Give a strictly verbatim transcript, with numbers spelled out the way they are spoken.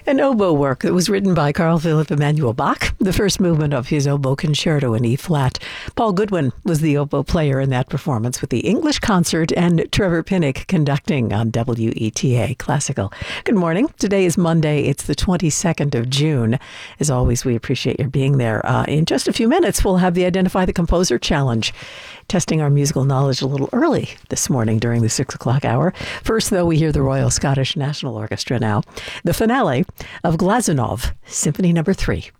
An oboe work that was written by Carl Philipp Emanuel Bach, the first movement of his oboe concerto in E-flat. Paul Goodwin was the oboe player in that performance with the English Concert and Trevor Pinnock conducting on W E T A Classical. Good morning. Today is Monday. It's the twenty-second of June. As always, we appreciate your being there. Uh, in just a few minutes, we'll have the Identify the Composer Challenge, testing our musical knowledge a little early this morning during the six o'clock hour. First, though, we hear the Royal Scottish National Orchestra now. The finale of Glazunov, Symphony Number Three.